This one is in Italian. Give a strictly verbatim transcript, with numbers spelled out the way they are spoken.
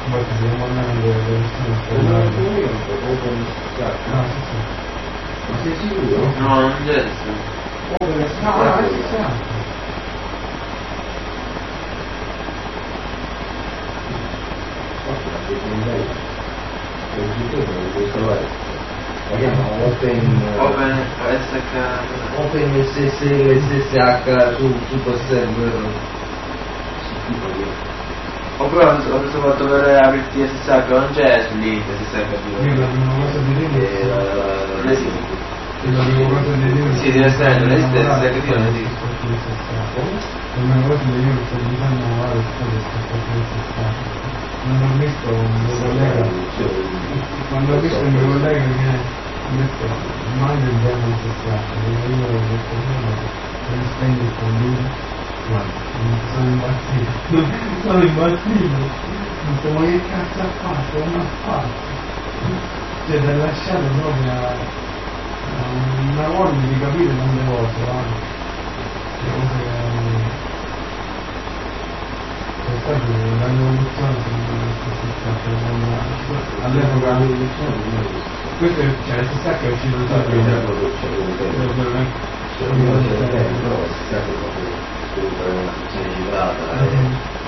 Ma ti stiamo andando le persone Ma io non so, open stack. Ah, sì, sì. Ma sei sicuro? No, non deve essere. Open No, stack. no, sì, sì. La chiamano Open Open S H. Open S S L S S H su Super Server. Schifo io. Oppure ho questo fatto per aprirti S S H, non c'è sul link S S H Io di la prima cosa di E dire la- la- la- non esiste. la prima cosa di dire Sì, deve essere, non esiste, S S H di non esiste. La prima cosa di dire sto dicendo guarda sto non ho visto un mio collega quando ho visto il mio collega che ha detto manda il demo in sessuato io ho detto non spegni il computer guarda sono impazzito sono impazzito ho detto ma che cazzo ha fatto non ha fatto cioè ti ha lasciato proprio a, a una voglia di capire tante cose guarda le cose che c'è stata una rivoluzione all'epoca questo è, cioè S S H è uscito da C'è sempre proprio c'è proprio c'è proprio c'è proprio c'è proprio c'è proprio una sezione cifrata